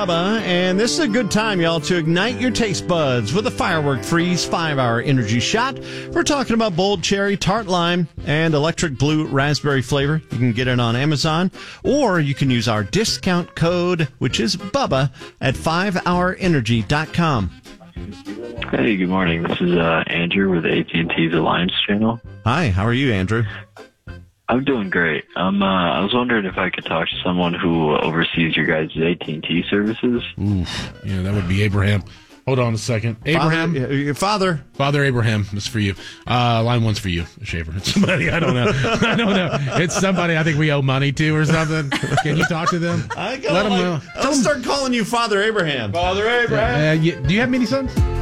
And this is a good time, y'all, to ignite your taste buds with a Firework Freeze 5-hour energy shot. We're talking about bold cherry, tart lime, and electric blue raspberry flavor. You can get it on Amazon, or you can use our discount code, which is BUBBA, at 5hourenergy.com. Hey, good morning. This is Andrew with AT&T's Alliance channel. Hi, how are you, Andrew? I'm doing great. I was wondering if I could talk to someone who oversees your guys' AT&T services. Oof. Yeah, that would be Abraham. Hold on a second. Abraham? Your father. Father Abraham, this is for you. Line one's for you, Shaver. It's somebody, I don't know. It's somebody I think we owe money to or something. Can you talk to them? Let them know. I'll start calling you Father Abraham. Father Abraham. Do you have many sons?